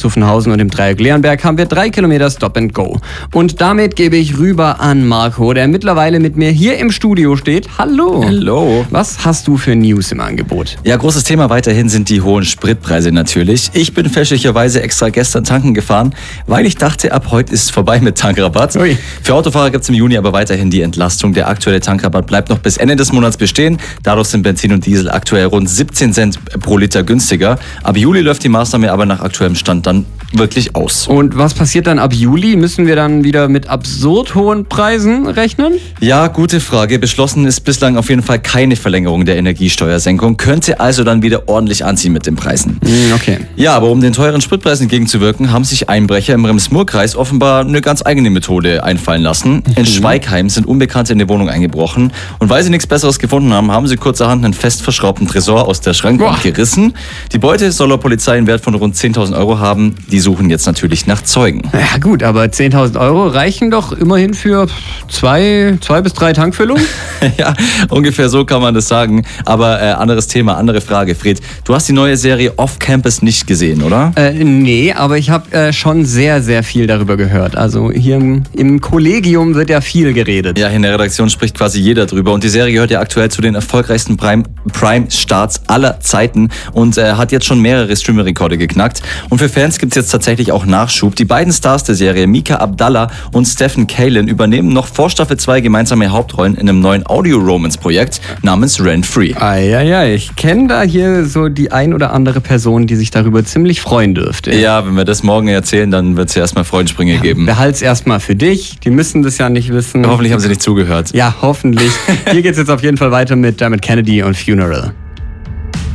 Zuffenhausen und im Dreieck Leonberg haben wir 3 Kilometer Stop and Go. Und damit gebe ich rüber an Marco, der mittlerweile mit mir hier im Studio steht. Hallo. Hallo. Was hast du für News im Angebot? Ja, großes Thema weiterhin sind die hohen Spritpreise natürlich. Ich bin fälschlicherweise extra gestern tanken gefahren, weil ich dachte, ab heute ist es vorbei mit Tankrabatt. Ui. Für Autofahrer gibt es im Juni aber weiterhin die Entlastung. Der aktuelle Tankrabatt bleibt noch bis Ende des Monats bestehen. Dadurch sind Benzin und Diesel aktuell rund 17 Cent pro Liter günstiger. Ab Juli läuft die Maßnahme aber nach aktuellem Stand dann wirklich aus. Und was passiert dann ab Juli? Müssen wir dann wieder mit absurd hohen Preisen rechnen? Ja, gute Frage. Beschlossen ist bislang auf jeden Fall keine Verlängerung der Energiesteuersenkung. Könnte also dann wieder ordentlich anziehen mit den Preisen. Okay. Ja, aber um den teuren Spritpreisen entgegenzuwirken, haben sich Einbrecher im Rems-Murr-Kreis offenbar eine ganz eigene Methode einfallen lassen. In Schweigheim sind Unbekannte in die Wohnung eingebrochen und weil sie nichts Besseres gefunden haben, haben sie kurzerhand einen fest verschraubten Tresor aus der Schrankwand gerissen. Die Beute soll laut Polizei einen Wert von rund 10.000 Euro haben. Die suchen jetzt natürlich nach Zeugen. Ja gut, aber 10.000 Euro reichen doch immerhin für zwei bis drei Tankfüllungen? Ja, ungefähr so kann man das sagen. Aber anderes Thema, andere Frage. Fred, du hast die neue Serie Off-Campus nicht gesehen, oder? Nee, aber ich habe schon sehr, sehr viel darüber gehört. Also hier im Kollegium wird ja viel geredet. Ja, in der Redaktion spricht quasi jeder drüber. Und die Serie gehört ja aktuell zu den erfolgreichsten Prime-Starts aller Zeiten und hat jetzt schon mehrere Streamer-Rekorde geknackt. Und für Fans gibt es jetzt tatsächlich auch Nachschub. Die beiden Stars der Serie, Mika Abdallah und Stephen Kalin, übernehmen noch vor Staffel 2 gemeinsame Hauptrollen in einem neuen Audio-Romance-Projekt namens Rent Free. Ja, ich kenne da hier so die ein oder andere Person, die sich darüber ziemlich freuen dürfte. Ja, wenn wir das morgen erzählen, dann wird es ja erstmal Freudensprünge geben. Behalt's erstmal für dich. Die müssen das ja nicht wissen. Hoffentlich haben sie nicht zugehört. Ja, hoffentlich. Hier geht's jetzt auf jeden Fall weiter mit Dermot Kennedy und Funeral.